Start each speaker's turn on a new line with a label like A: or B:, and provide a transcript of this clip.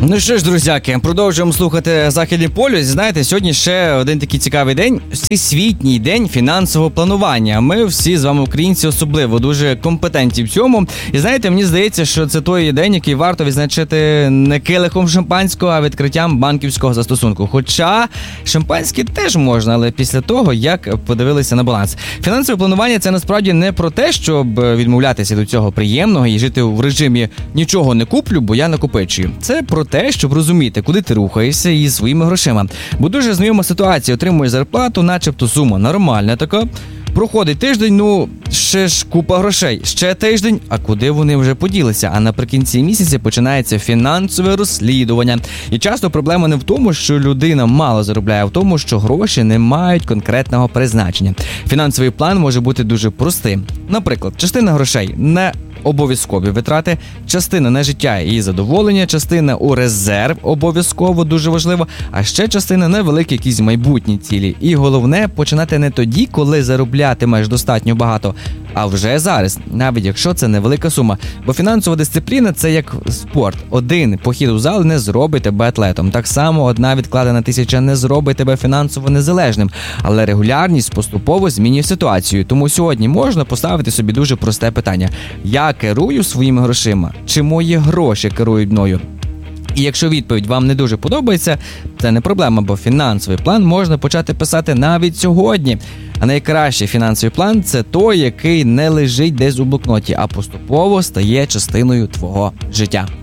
A: Ну що ж, друзяки, продовжуємо слухати «Західний полюс». Знаєте, сьогодні ще один такий цікавий день – Всесвітній день фінансового планування. Ми всі з вами, українці, особливо дуже компетентні в цьому. І знаєте, мені здається, що це той день, який варто відзначити не келихом шампанського, а відкриттям банківського застосунку. Хоча шампанське теж можна, але після того, як подивилися на баланс. Фінансове планування – це насправді не про те, щоб відмовлятися від цього приємного і жити в режимі «нічого не куплю, бо я накопичую». Це про те, щоб розуміти, куди ти рухаєшся із своїми грошима. Бо дуже знайома ситуація, отримуєш зарплату, начебто сума нормальна така. Проходить тиждень, ще ж купа грошей. Ще тиждень, а куди вони вже поділися? А наприкінці місяця починається фінансове розслідування. І часто проблема не в тому, що людина мало заробляє, а в тому, що гроші не мають конкретного призначення. Фінансовий план може бути дуже простим. Наприклад, частина грошей не обов'язкові витрати, частина на життя і задоволення, частина у резерв, обов'язково, дуже важливо, а ще частина на великі якісь майбутні цілі. І головне, починати не тоді, коли зароблятимеш достатньо багато, а вже зараз, навіть якщо це невелика сума. Бо фінансова дисципліна – це як спорт. Один похід у зал не зробить тебе атлетом. Так само одна відкладена 1000 не зробить тебе фінансово незалежним. Але регулярність поступово змінює ситуацію. Тому сьогодні можна поставити собі дуже просте питання. Я керую своїми грошима? Чи мої гроші керують мною? І якщо відповідь вам не дуже подобається, це не проблема, бо фінансовий план можна почати писати навіть сьогодні. А найкращий фінансовий план – це той, який не лежить десь у блокноті, а поступово стає частиною твого життя.